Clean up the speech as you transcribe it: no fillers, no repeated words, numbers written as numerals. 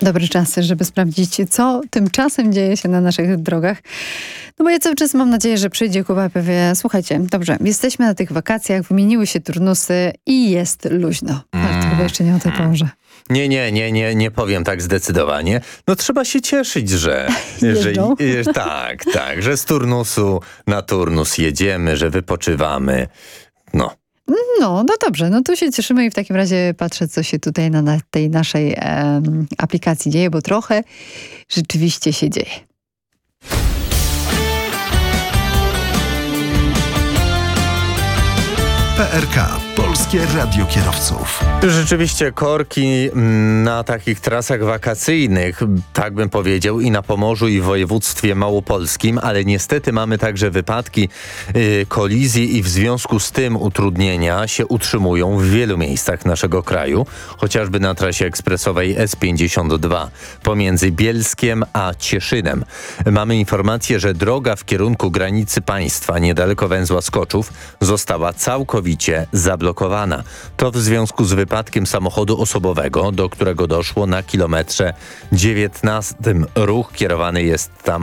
Dobry czas, żeby sprawdzić, co tymczasem dzieje się na naszych drogach. No bo ja cały czas mam nadzieję, że przyjdzie Kuba i powie, słuchajcie, dobrze, jesteśmy na tych wakacjach, wymieniły się turnusy i jest luźno. Ale to chyba jeszcze nie o tej porze. Nie powiem tak zdecydowanie. No trzeba się cieszyć, że tak, że z turnusu na turnus jedziemy, że wypoczywamy. No dobrze, no to się cieszymy i w takim razie patrzę, co się tutaj na tej naszej aplikacji dzieje, bo trochę rzeczywiście się dzieje. PRK, Polskie Radio Kierowców. Rzeczywiście korki na takich trasach wakacyjnych, tak bym powiedział, i na Pomorzu, i w województwie małopolskim, ale niestety mamy także wypadki, kolizji i w związku z tym utrudnienia się utrzymują w wielu miejscach naszego kraju, chociażby na trasie ekspresowej S52 pomiędzy Bielskiem a Cieszynem. Mamy informację, że droga w kierunku granicy państwa niedaleko węzła Skoczów została całkowicie zablokowana. To w związku z wypadkiem samochodu osobowego, do którego doszło na kilometrze 19. Ruch kierowany jest tam